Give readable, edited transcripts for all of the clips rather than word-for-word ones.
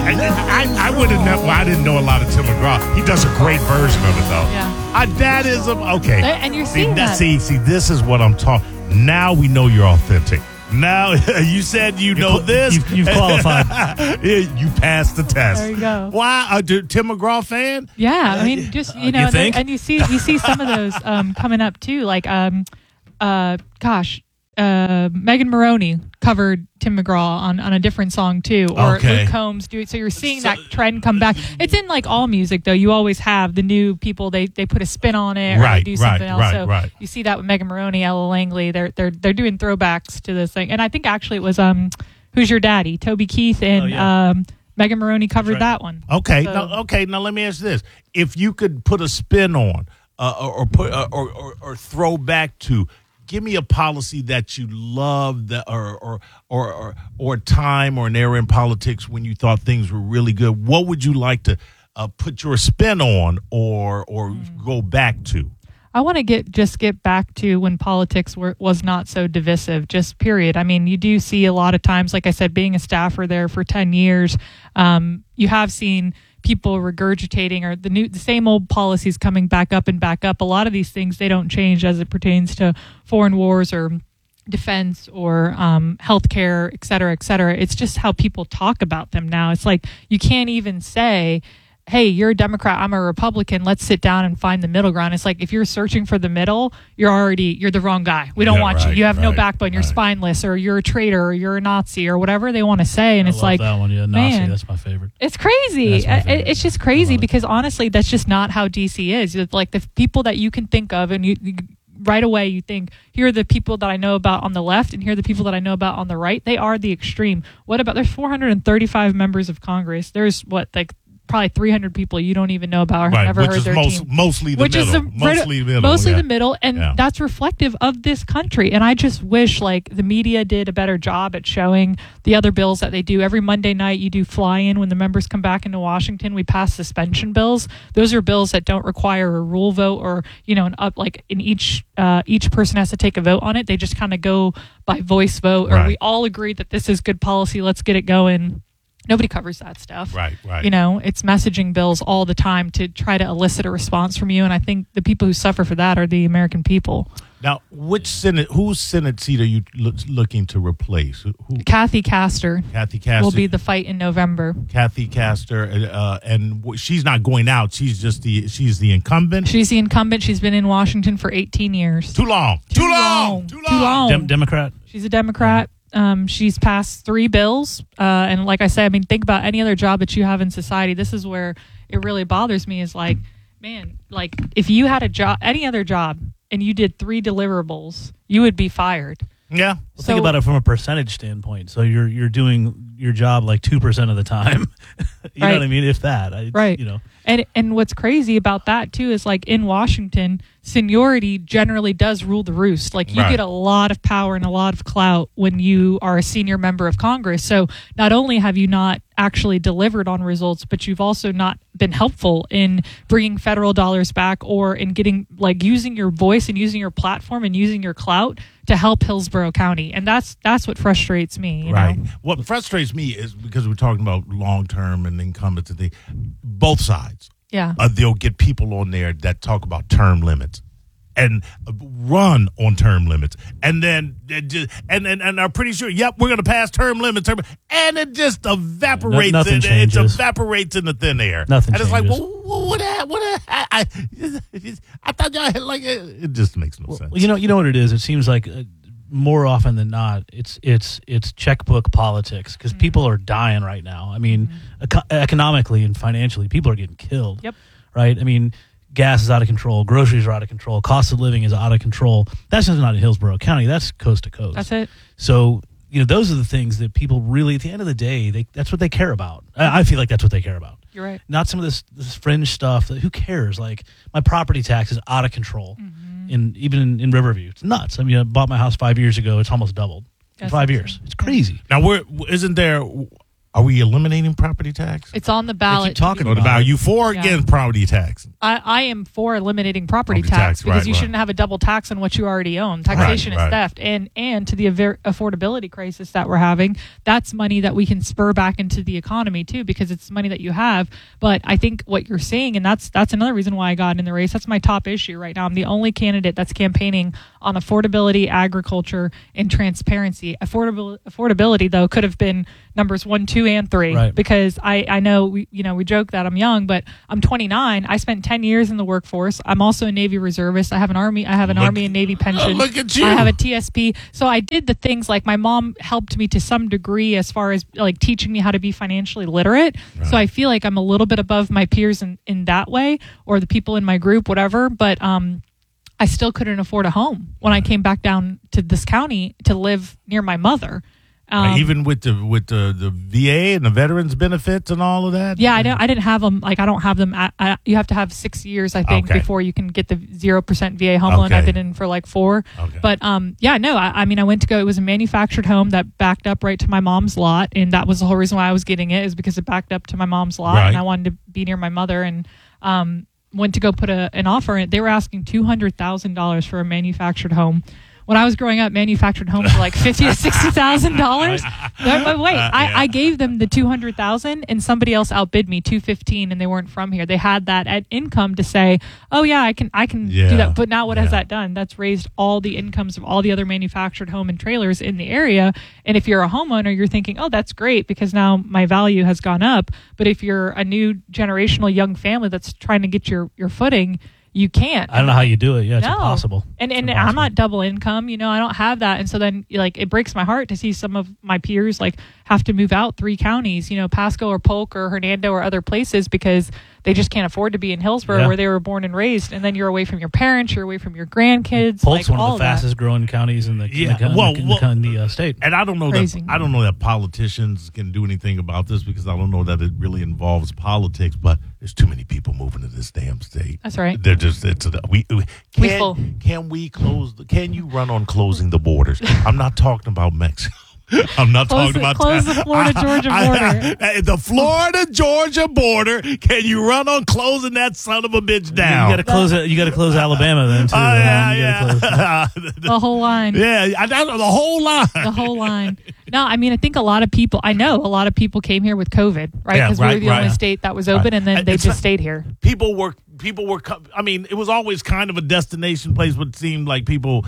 I would have never. Well, I didn't know a lot of Tim McGraw. He does a great version of it, though. Yeah. That is okay. And you're seeing that. See, this is what I'm talking. Now we know you're authentic. Now you said know this. You've qualified. You passed the test. There you go. Why? Tim McGraw fan? Yeah, I mean, just you think? and you see some of those coming up too. Like, Megan Maroney covered Tim McGraw on a different song too, or Luke Combs do it. So you're seeing that trend come back. It's in like all music though. You always have the new people. They put a spin on it or they do something else. So you see that with Megan Maroney, Ella Langley. They're doing throwbacks to this thing. And I think actually it was Who's Your Daddy? Toby Keith and Megan Maroney covered that one. Okay, so, now let me ask you this: if you could put a spin on or throw back to. Give me a policy that you loved, or time or an era in politics when you thought things were really good. What would you like to put your spin on or go back to? I want to get back to when politics was not so divisive, just period. I mean, you do see a lot of times, like I said, being a staffer there for 10 years, you have seen people regurgitating or the same old policies coming back up and back up. A lot of these things, they don't change as it pertains to foreign wars or defense or healthcare, et cetera, et cetera. It's just how people talk about them now. It's like you can't even say, hey, you're a Democrat, I'm a Republican, let's sit down and find the middle ground. It's like if you're searching for the middle, you're the wrong guy. We don't want you. You have no backbone. You're spineless, or you're a traitor, or you're a Nazi, or whatever they want to say. And it's like, that one, Nazi, man, that's my favorite. It's crazy. It's just crazy because honestly, that's just not how DC is. It's like the people that you can think of, and you right away you think, here are the people that I know about on the left, and here are the people that I know about on the right. They are the extreme. What about, there's 435 members of Congress. There's probably 300 people you don't even know about or have never heard their team. Mostly the middle. Mostly the middle, and that's reflective of this country. And I just wish the media did a better job at showing the other bills that they do. Every Monday night you do fly-in when the members come back into Washington. We pass suspension bills. Those are bills that don't require a rule vote or, each person has to take a vote on it. They just kind of go by voice vote, or we all agree that this is good policy. Let's get it going. Nobody covers that stuff. Right. It's messaging bills all the time to try to elicit a response from you. And I think the people who suffer for that are the American people. Now, whose Senate seat are you looking to replace? Kathy Castor. Kathy Castor will be the fight in November. Kathy Castor, and she's not going out. She's the incumbent. She's the incumbent. She's been in Washington for 18 years. Too long. Democrat. She's a Democrat. She's passed 3 bills. And like I said, think about any other job that you have in society. This is where it really bothers me is if you had a job, any other job, and you did 3 deliverables, you would be fired. Yeah. Well, think about it from a percentage standpoint. So you're doing your job 2% of the time. You know what I mean? If that. Right. And what's crazy about that too is in Washington, seniority generally does rule the roost. You get a lot of power and a lot of clout when you are a senior member of Congress. So not only have you not actually delivered on results, but you've also not been helpful in bringing federal dollars back or in getting using your voice and using your platform and using your clout to help Hillsborough County. And that's what frustrates me. You know? What frustrates me is because we're talking about long-term and incumbents and both sides. Yeah. They'll get people on there that talk about term limits and run on term limits. And then and are pretty sure, we're going to pass term limits. And it just evaporates. Nothing changes. It evaporates in the thin air. Nothing and changes. It's I thought y'all had it just makes no sense. Well, you know what it is? It seems like more often than not, it's checkbook politics because people are dying right now. Economically and financially, people are getting killed. Yep. Right? Gas is out of control. Groceries are out of control. Cost of living is out of control. That's just not in Hillsborough County. That's coast to coast. That's it. So, those are the things that people really, at the end of the day, that's what they care about. I feel like that's what they care about. You're right. Not some of this fringe stuff. Who cares? My property tax is out of control. Even in Riverview. It's nuts. I bought my house 5 years ago. It's almost doubled in 5 years. It's crazy. Now, isn't there Are we eliminating property tax? It's on the ballot. talking Or the about value? it. You for or Yeah. against property tax? I am for eliminating property Property tax, tax because right, you right. shouldn't have a double tax on what you already own. Taxation Right. is theft, and to the affordability crisis that we're having, that's money that we can spur back into the economy too, because it's money that you have. But I think what you're seeing, and that's another reason why I got in the race. That's my top issue right now. I'm the only candidate that's campaigning on affordability, agriculture, and transparency. Affordability though could have been numbers 1, 2, and 3, Right. because I know we joke that I'm young, but I'm 29. I spent 10 years in the workforce. I'm also a Navy reservist. I have an Army and Navy pension. Look at you. I have a TSP. So I did the things like my mom helped me to some degree as far as like teaching me how to be financially literate. So I feel like I'm a little bit above my peers in that way, or the people in my group, whatever. But I still couldn't afford a home when I came back down to this county to live near my mother. Even with the VA and the veterans benefits and all of that. Yeah, I didn't have them. Like I don't have them. You have to have 6 years, I think, Okay. before you can get the 0% VA home loan. Okay. I've been in for like 4. Okay. But yeah, no. I mean, I went to go. It was a manufactured home that backed up right to my mom's lot, and that was the whole reason why I was getting it, is because it backed up to my mom's lot, Right. and I wanted to be near my mother. And went to go put an offer in. They were asking $200,000 for a manufactured home. When I was growing up, manufactured homes were like $50,000 to $60,000. But wait, I gave them the $200,000, and somebody else outbid me $215,000, and they weren't from here. They had that at income to say, "Oh yeah, I can Yeah. do that." But now, what has Yeah. that done? That's raised all the incomes of all the other manufactured home and trailers in the area. And if you're a homeowner, you're thinking, "Oh, that's great because now my value has gone up." But if you're a new generational young family that's trying to get your footing, you can't. I don't know how you do it. Yeah, it's No. impossible. And It's I'm impossible. not double income, I don't have that. And so then like it breaks my heart to see some of my peers like have to move out 3 counties, Pasco or Polk or Hernando or other places because they just can't afford to be in Hillsborough Yeah. where they were born and raised. And then you're away from your parents, you're away from your grandkids. Polk's like, one all of the that. fastest growing counties in the Yeah. in the state. And I don't know Crazy. that politicians can do anything about this because I don't know that it really involves politics. But there's too many people moving to this damn state. That's right. They're just full. Can you run on closing the borders? I'm not talking about Mexico. I'm not Close talking about the Florida-Georgia border. The Florida-Georgia border. Can you run on closing that son of a bitch down? You got to close it. You got to close Alabama then too. You gotta close- The whole line. Yeah, the whole line. The whole line. No, I mean, I think a lot of people came here with COVID, right? Yeah, Because we were the right. only state that was open, and then they It's just not- stayed here. People were. I mean, it was always kind of a destination place, but it seemed like people.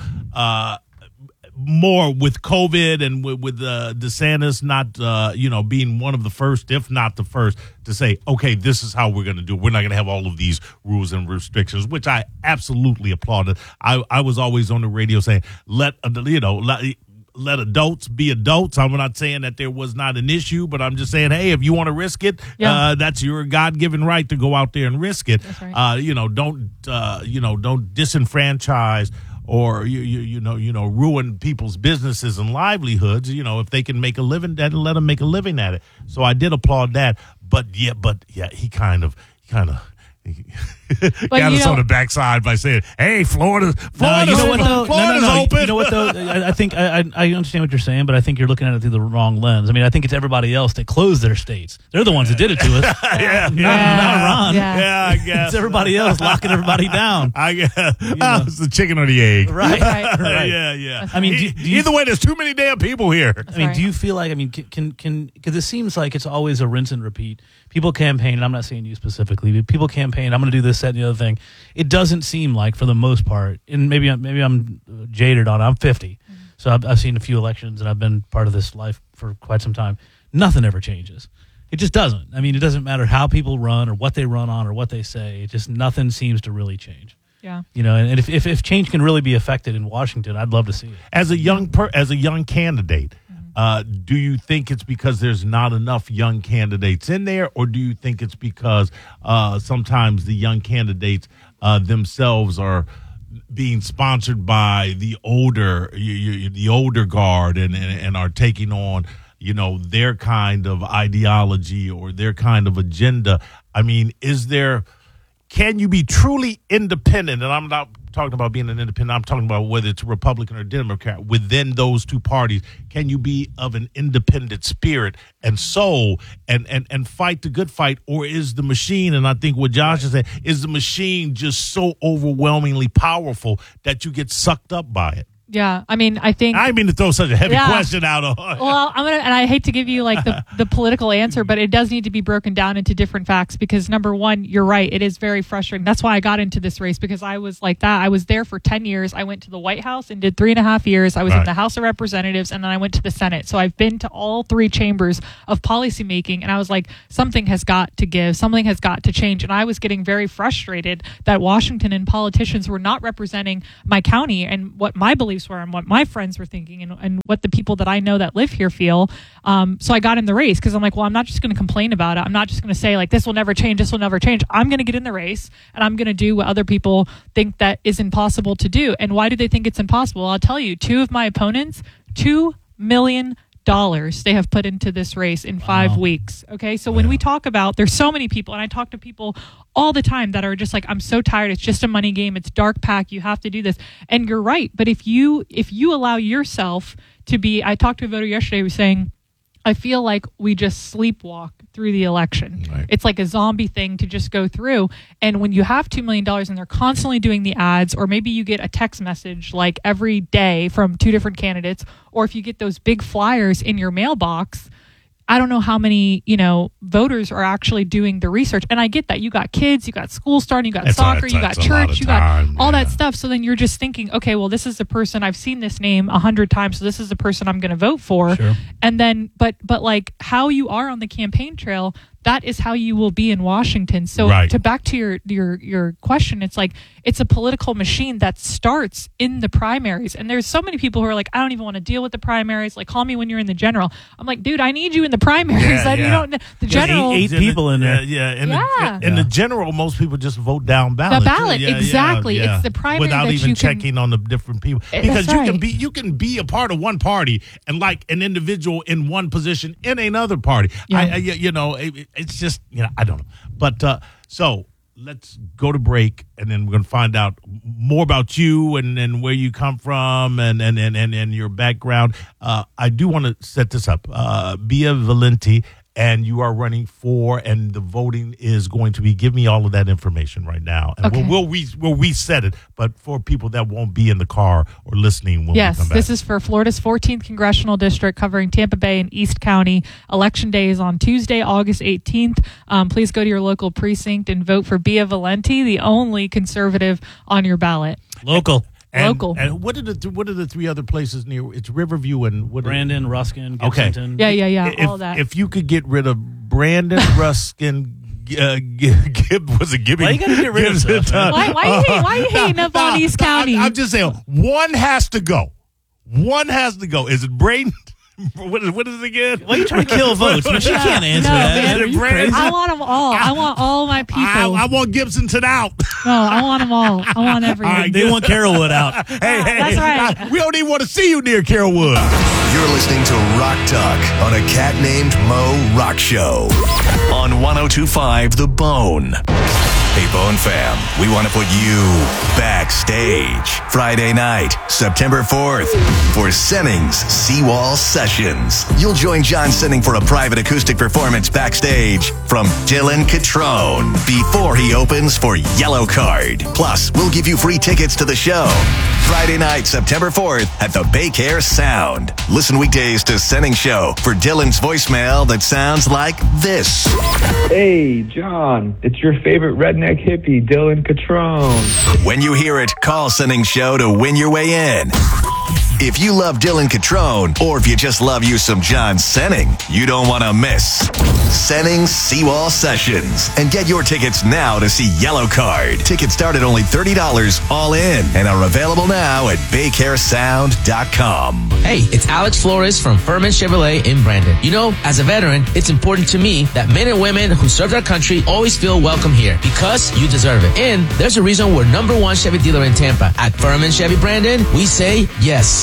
More with COVID and with DeSantis not, being one of the first, if not the first, to say, okay, this is how we're going to do it. We're not going to have all of these rules and restrictions, which I absolutely applauded. I was always on the radio saying, let adults be adults. I'm not saying that there was not an issue, but I'm just saying, hey, if you want to risk it, Yeah. that's your God-given right to go out there and risk it. That's right. Don't disenfranchise or ruin people's businesses and livelihoods. If they can make a living, then let them make a living at it. So I did applaud that. But he kind of got us on the backside by saying, "Hey, Florida's you know what though? Florida's No. open." You know what though? I think I understand what you're saying, but I think you're looking at it through the wrong lens. I mean, I think it's everybody else that closed their states. They're the ones that did it to us. Not Ron. Yeah. I guess It's everybody else locking everybody down. I guess it's the chicken or the egg. Right. Right. Yeah. I mean, do you- either way, there's too many damn people here. I mean, right. do you feel like, can because it seems like it's always a rinse and repeat. People campaign, and I'm not saying you specifically, but people campaign, I'm going to do this, that, and the other thing. It doesn't seem like, for the most part, and maybe I'm jaded on it. I'm 50, so I've seen a few elections, and I've been part of this life for quite some time. Nothing ever changes. It just doesn't. I mean, it doesn't matter how people run or what they run on or what they say. It just, nothing seems to really change. Yeah. And if change can really be affected in Washington, I'd love to see it. As a young candidate, do you think it's because there's not enough young candidates in there, or do you think it's because sometimes the young candidates themselves are being sponsored by the older guard and are taking on their kind of ideology or their kind of agenda? I mean, can you be truly independent? And I'm not talking about being an independent, I'm talking about whether it's a Republican or Democrat. Within those two parties, can you be of an independent spirit and soul and fight the good fight, or is the machine? And I think what Josh is saying is the machine just so overwhelmingly powerful that you get sucked up by it. Yeah, I mean, I think... I didn't mean to throw such a heavy question out on. Well, and I hate to give you like the political answer, but it does need to be broken down into different facts because number one, you're right, it is very frustrating. That's why I got into this race, because I was like that. I was there for 10 years. I went to the White House and did 3.5 years. I was in the House of Representatives, and then I went to the Senate. So I've been to all three chambers of policymaking, and I was like, something has got to give. Something has got to change. And I was getting very frustrated that Washington and politicians were not representing my county and what my beliefs were and what my friends were thinking and what the people that I know that live here feel. So I got in the race because I'm like, well, I'm not just going to complain about it. I'm not just going to say like, this will never change. This will never change. I'm going to get in the race and I'm going to do what other people think that is impossible to do. And why do they think it's impossible? I'll tell you, two of my opponents, $2 million they have put into this race in 5 weeks. Okay. So when we talk about, there's so many people, and I talk to people all the time that are just like, I'm so tired. It's just a money game. It's dark pack. You have to do this. And you're right. But if you allow yourself to be, I talked to a voter yesterday who was saying, I feel like we just sleepwalk through the election. Right. It's like a zombie thing to just go through. And when you have $2 million and they're constantly doing the ads, or maybe you get a text message like every day from 2 different candidates, or if you get those big flyers in your mailbox, I don't know how many, voters are actually doing the research. And I get that. You got kids, you got school starting, you got soccer, you got church, you got all that stuff. So then you're just thinking, okay, well, this is the person, I've seen this name 100 times, so this is the person I'm going to vote for. Sure. And then, but like how you are on the campaign trail, that is how you will be in Washington. So to back to your question, it's like it's a political machine that starts in the primaries. And there's so many people who are like, I don't even want to deal with the primaries. Like, call me when you're in the general. I'm like, dude, I need you in the primaries. You don't. The general, eight people in there. In the general, most people just vote down ballot. The ballot, exactly. It's the primary without that even you checking on the different people, because you can be a part of one party and like an individual in one position in another party. It's just, I don't know. But so let's go to break, and then we're going to find out more about you and where you come from and your background. I do want to set this up. Bia Valenti, and you are running for, and the voting is going to be, give me all of that information right now. And we'll reset it, but for people that won't be in the car or listening when we come back. This is for Florida's 14th Congressional District covering Tampa Bay and East County. Election day is on Tuesday, August 18th. Please go to your local precinct and vote for Bia Valenti, the only conservative on your ballot. Local. And what are the 3 other places near? It's Riverview and Brandon, Ruskin, Gibsonton. Yeah. All that. If you could get rid of Brandon, Ruskin, was it Gibby? Why you gotta get rid of stuff? Why are you hating up on East County? I'm just saying, one has to go. Is it Brandon? What is it again? Why are you trying to kill votes? She can't answer that. Man, I want them all. I want all my people. I want Gibsonton out. No, I want them all. I want everything. Right, they want Carrollwood out. Hey, that's right. We don't even want to see you near Carrollwood. You're listening to Rock Talk on a cat named Mo Rock Show on 102.5 The Bone. Hey, Bone fam, we want to put you backstage Friday night, September 4th, for Senning's Seawall Sessions. You'll join John Senning for a private acoustic performance backstage from Dylan Catrone before he opens for Yellow Card. Plus, we'll give you free tickets to the show. Friday night, September 4th at the Baycare Sound. Listen weekdays to Senning Show for Dylan's voicemail that sounds like this. Hey, John, it's your favorite redneck hippie, Dylan Catrone. When you hear it, call Senning Show to win your way in. If you love Dylan Catrone, or if you just love you some John Senning, you don't want to miss Senning's Seawall Sessions. And get your tickets now to see Yellow Card. Tickets start at only $30 all in and are available now at BayCareSound.com. Hey, it's Alex Flores from Furman Chevrolet in Brandon. You know, as a veteran, it's important to me that men and women who served our country always feel welcome here, because you deserve it. And there's a reason we're #1 Chevy dealer in Tampa. At Furman Chevy Brandon, we say yes.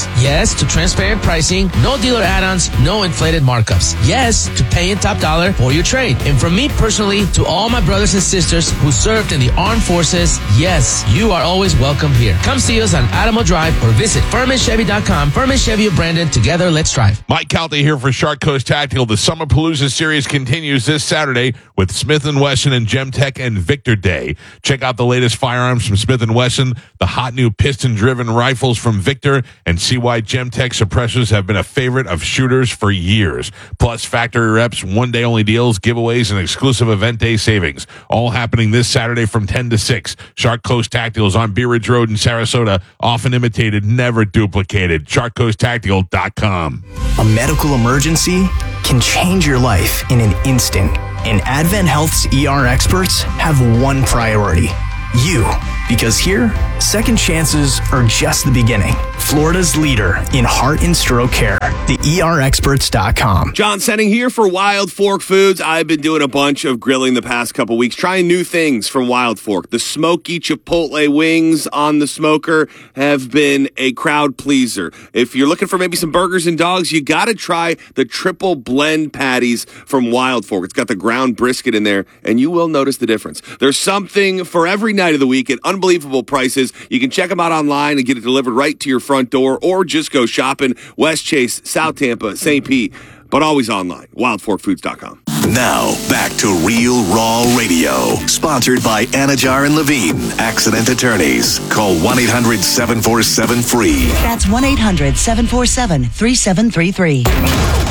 Yes to transparent pricing, no dealer add-ons, no inflated markups. Yes to paying top dollar for your trade. And from me personally to all my brothers and sisters who served in the armed forces, yes, you are always welcome here. Come see us on Adamo Drive or visit FurmanChevy.com. Furman Chevy of Brandon. Together, let's drive. Mike Calta here for Shark Coast Tactical. The Summerpalooza series continues this Saturday with Smith & Wesson and Gemtech and Victor Day. Check out the latest firearms from Smith & Wesson, the hot new piston-driven rifles from Victor, and see why Gemtech suppressors have been a favorite of shooters for years. Plus, factory reps, one-day-only deals, giveaways, and exclusive event day savings. All happening this Saturday from 10 to 6. Shark Coast Tactical is on Bee Ridge Road in Sarasota. Often imitated, never duplicated. SharkCoastTactical.com. A medical emergency can change your life in an instant. And Advent Health's ER experts have one priority: you. Because here, second chances are just the beginning. Florida's leader in heart and stroke care, theerexperts.com. John Senning here for Wild Fork Foods. I've been doing a bunch of grilling the past couple weeks, trying new things from Wild Fork. The smoky chipotle wings on the smoker have been a crowd pleaser. If you're looking for maybe some burgers and dogs, you got to try the triple blend patties from Wild Fork. It's got the ground brisket in there, and you will notice the difference. There's something for every night of the week at unbelievable prices. You can check them out online and get it delivered right to your front door, or just go shopping West Chase, South Tampa, St. Pete, but always online. WildForkFoods.com. Now, back to Real Raw Radio. Sponsored by Anajar and Levine, Accident Attorneys. Call 1-800-747-FREE. That's 1-800-747-3733.